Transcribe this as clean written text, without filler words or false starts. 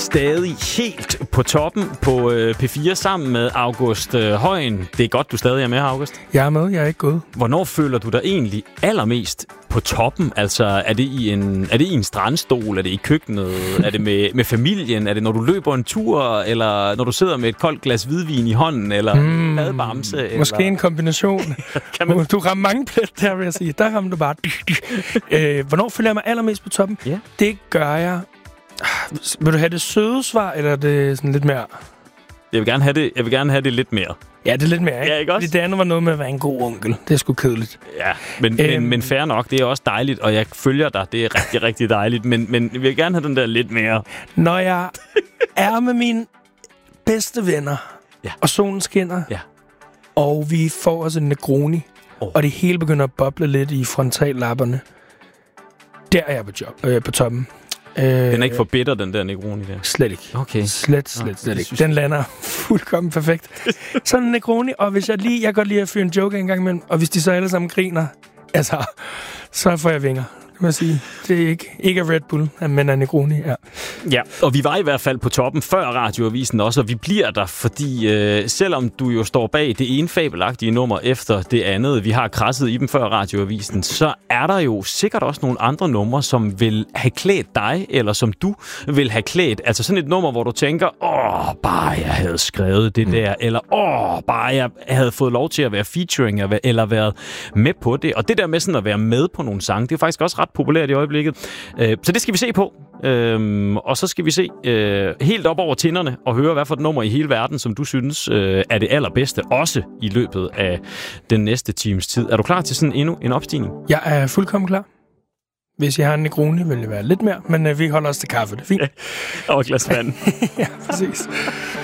stadig helt på toppen på P4 sammen med August Højen. Det er godt, du stadig er med, August. Jeg er med, jeg er ikke gået. Hvornår føler du dig egentlig allermest på toppen? Altså, er det i en strandstol? Er det i køkkenet? Er det med familien? Er det, når du løber en tur? Eller når du sidder med et koldt glas hvidvin i hånden? Eller madbamse? Eller... Måske en kombination. Du rammer mange plet der, vil jeg sige. Der rammer du bare... Hvornår føler jeg mig allermest på toppen? Ja. Det gør jeg... Vil du have det søde svar, eller er det sådan lidt mere... Jeg vil gerne have det lidt mere. Ja, det er lidt mere, ikke? Ja, ikke også? Det andet var noget med at være en god onkel. Det er sgu kedeligt. Ja, men fair nok. Det er også dejligt, og jeg følger dig. Det er rigtig, rigtig dejligt. Men jeg vil gerne have den der lidt mere. Når jeg er med mine bedste venner, og solen skinner, og vi får os en Negroni, og det hele begynder at boble lidt i frontallapperne, der er jeg på toppen. Den er ikke for bitter, den der Negroni der? Slet ikke. Okay. Slet ikke. Den lander fuldkommen perfekt. Sådan en Negroni, og hvis jeg kan godt lide at fyre en joke en gang imellem, og hvis de så alle sammen griner, altså, så får jeg vinger. Det må jeg sige. Det er ikke Red Bull, men en Negroni, Ja, og vi var i hvert fald på toppen før radioavisen også, og vi bliver der, fordi selvom du jo står bag det ene fabelagtige nummer efter det andet, vi har krasset i dem før radioavisen, så er der jo sikkert også nogle andre numre, som vil have klædt dig, eller som du vil have klædt. Altså sådan et nummer, hvor du tænker, bare jeg havde skrevet det der, eller bare jeg havde fået lov til at være featuring, eller været med på det. Og det der med sådan at være med på nogle sange, det er faktisk også ret populært i øjeblikket. Så det skal vi se på. Og så skal vi se helt op over tinderne og høre, hvad for et nummer i hele verden, som du synes er det allerbedste, også i løbet af den næste times tid. Er du klar til sådan endnu en opstigning? Jeg er fuldkommen klar. Hvis jeg har en Negroni, vil det være lidt mere, men vi holder os til kaffe. Det er fint. Og et glas vand. Ja, præcis.